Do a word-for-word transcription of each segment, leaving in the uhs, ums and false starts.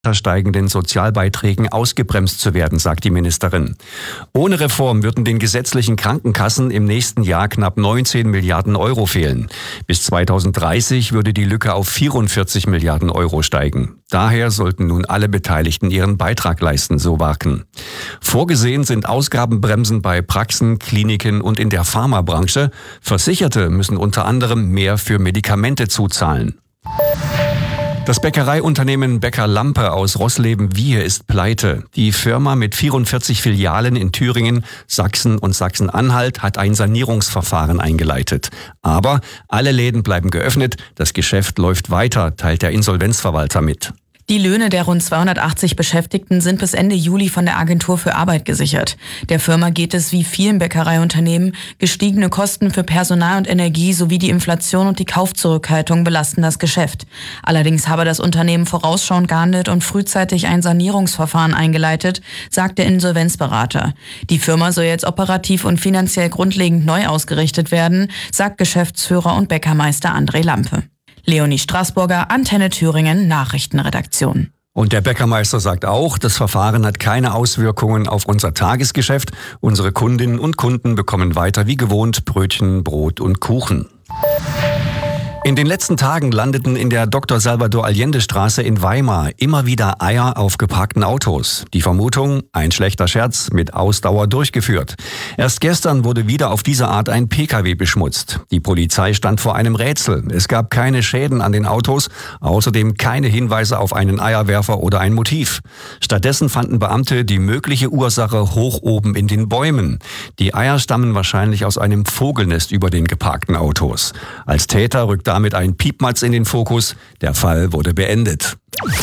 steigenden Sozialbeiträgen ausgebremst zu werden, sagt die Ministerin. Ohne Reform würden den gesetzlichen Krankenkassen im nächsten Jahr knapp neunzehn Milliarden Euro fehlen. Bis zweitausenddreißig würde die Lücke auf vierundvierzig Milliarden Euro steigen. Daher sollten nun alle Beteiligten ihren Beitrag leisten, so Warken. Vorgesehen sind Ausgabenbremsen bei Praxen, Kliniken und in der Pharmabranche. Versicherte müssen unter anderem mehr für Medikamente zuzahlen. Das Bäckereiunternehmen Bäcker Lampe aus Roßleben-Wiehe ist pleite. Die Firma mit vierundvierzig Filialen in Thüringen, Sachsen und Sachsen-Anhalt hat ein Sanierungsverfahren eingeleitet. Aber alle Läden bleiben geöffnet, das Geschäft läuft weiter, teilt der Insolvenzverwalter mit. Die Löhne der rund zweihundertachtzig Beschäftigten sind bis Ende Juli von der Agentur für Arbeit gesichert. Der Firma geht es wie vielen Bäckereiunternehmen. Gestiegene Kosten für Personal und Energie sowie die Inflation und die Kaufzurückhaltung belasten das Geschäft. Allerdings habe das Unternehmen vorausschauend gehandelt und frühzeitig ein Sanierungsverfahren eingeleitet, sagt der Insolvenzberater. Die Firma soll jetzt operativ und finanziell grundlegend neu ausgerichtet werden, sagt Geschäftsführer und Bäckermeister André Lampe. Leonie Straßburger, Antenne Thüringen, Nachrichtenredaktion. Und der Bäckermeister sagt auch, das Verfahren hat keine Auswirkungen auf unser Tagesgeschäft. Unsere Kundinnen und Kunden bekommen weiter wie gewohnt Brötchen, Brot und Kuchen. In den letzten Tagen landeten in der Doktor Salvador Allende Straße in Weimar immer wieder Eier auf geparkten Autos. Die Vermutung, ein schlechter Scherz mit Ausdauer durchgeführt. Erst gestern wurde wieder auf diese Art ein Pkw beschmutzt. Die Polizei stand vor einem Rätsel. Es gab keine Schäden an den Autos, außerdem keine Hinweise auf einen Eierwerfer oder ein Motiv. Stattdessen fanden Beamte die mögliche Ursache hoch oben in den Bäumen. Die Eier stammen wahrscheinlich aus einem Vogelnest über den geparkten Autos. Als Täter rückte damit ein Piepmatz in den Fokus. Der Fall wurde beendet. Ja,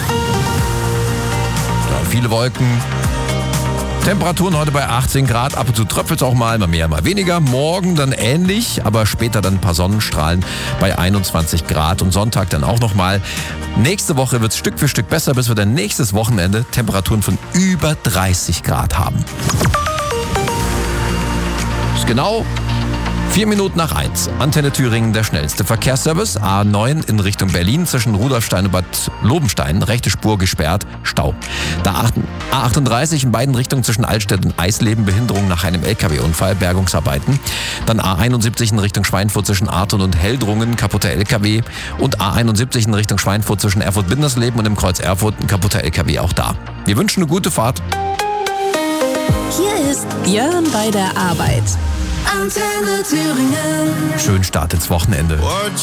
viele Wolken. Temperaturen heute bei achtzehn Grad. Ab und zu tröpfelt es auch mal, mal mehr, mal weniger. Morgen dann ähnlich, aber später dann ein paar Sonnenstrahlen bei einundzwanzig Grad. Und Sonntag dann auch nochmal. Nächste Woche wird es Stück für Stück besser, bis wir dann nächstes Wochenende Temperaturen von über dreißig Grad haben. Ist genau Vier Minuten nach eins. Antenne Thüringen, der schnellste Verkehrsservice. A neun in Richtung Berlin zwischen Rudolfstein und Bad Lobenstein. Rechte Spur gesperrt, Stau. Da A achtunddreißig in beiden Richtungen zwischen Altstedt und Eisleben. Behinderung nach einem L K W-Unfall, Bergungsarbeiten. Dann A einundsiebzig in Richtung Schweinfurt zwischen Arton und Heldrungen, kaputter L K W. Und A einundsiebzig in Richtung Schweinfurt zwischen Erfurt-Bindersleben und dem Kreuz Erfurt, ein kaputter L K W auch da. Wir wünschen eine gute Fahrt. Hier ist Björn bei der Arbeit. Antenne Thüringen. Schön Start ins Wochenende.